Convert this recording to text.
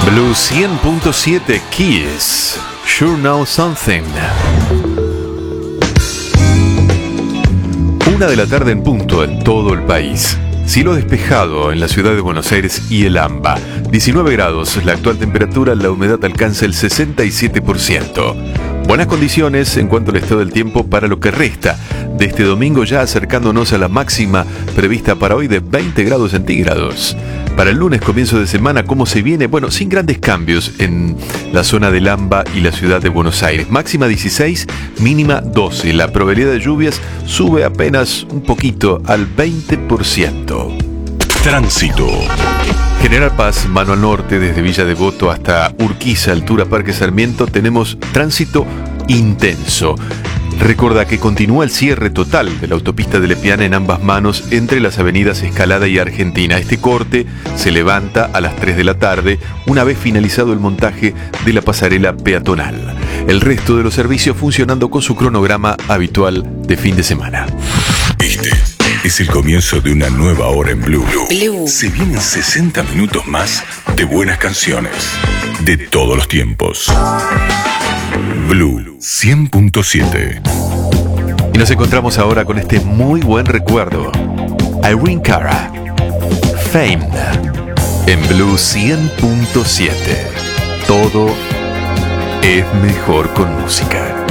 Blue 100.7 Kiss, Sure Know Something. 1 de la tarde en punto en todo el país. Cielo despejado en la ciudad de Buenos Aires y el AMBA. 19 grados la actual temperatura, la humedad alcanza el 67%. Buenas condiciones en cuanto al estado del tiempo para lo que resta de este domingo, ya acercándonos a la máxima prevista para hoy de 20 grados centígrados. Para el lunes, comienzo de semana, ¿cómo se viene? Bueno, sin grandes cambios en la zona del AMBA y la ciudad de Buenos Aires. Máxima 16, mínima 12. La probabilidad de lluvias sube apenas un poquito al 20%. Tránsito. General Paz, mano al norte, desde Villa Devoto hasta Urquiza, altura Parque Sarmiento, tenemos tránsito intenso. Recuerda que continúa el cierre total de la autopista de Lepiana en ambas manos entre las avenidas Escalada y Argentina. Este corte se levanta a las 3 de la tarde, una vez finalizado el montaje de la pasarela peatonal. El resto de los servicios funcionando con su cronograma habitual de fin de semana. Este es el comienzo de una nueva hora en Blue. Se vienen 60 minutos más de buenas canciones de todos los tiempos. Blue 100.7. Y nos encontramos ahora con este muy buen recuerdo. Irene Cara, Fame, en Blue 100.7. Todo es mejor con música.